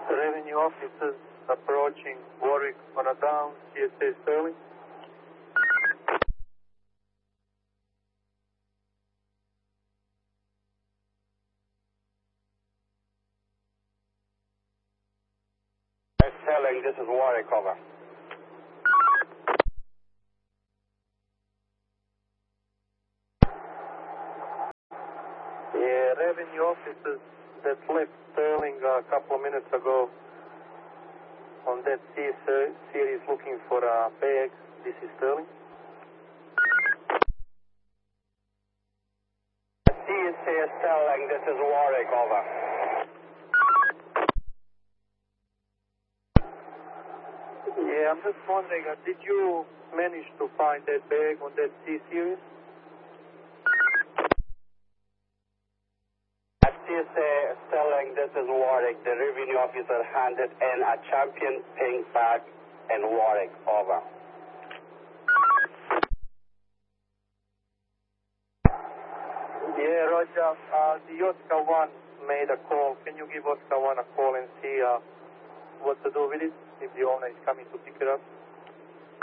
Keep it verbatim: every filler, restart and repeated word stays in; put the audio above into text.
Revenue officers approaching Warwick on a down, C S A Sterling. Sterling, this is Warwick, over. Yeah, revenue officers that left Sterling a couple of minutes ago on that C S A series looking for a bag. This is Sterling. C S A Sterling, this is Warwick, over. Yeah, I'm just wondering, uh, did you manage to find that bag on that C series? C S A Sterling, this is Warwick. The revenue officer handed in a champion pink bag in Warwick, over. Yeah, Roger. Uh, the Oscar one made a call. Can you give Oscar one a call and see uh, what to do with it if the owner is coming to pick it up?